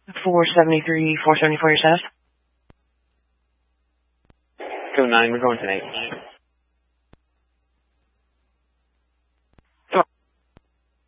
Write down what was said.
473, 474 your status. Go 9, we're going to H.